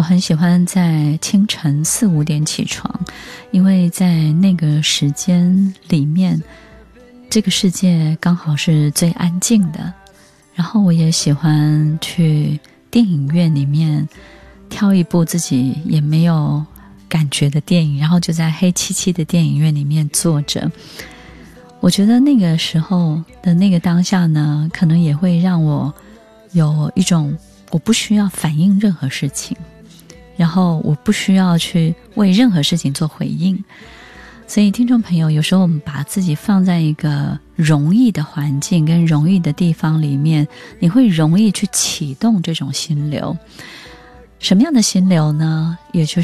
很喜欢在清晨4、5点起床，因为在那个时间里面，这个世界刚好是最安静的。然后我也喜欢去电影院里面挑一部自己也没有感觉的电影，然后就在黑漆漆的电影院里面坐着。我觉得那个时候的那个当下呢，可能也会让我有一种我不需要反应任何事情，然后我不需要去为任何事情做回应。所以听众朋友，有时候我们把自己放在一个容易的环境跟容易的地方里面，你会容易去启动这种心流。什么样的心流呢？也就